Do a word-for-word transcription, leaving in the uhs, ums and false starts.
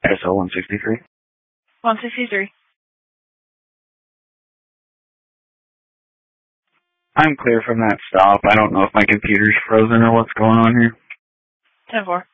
S O one sixty-three. one sixty-three. I'm clear from that stop. I don't know if my computer's frozen or what's going on here. ten four.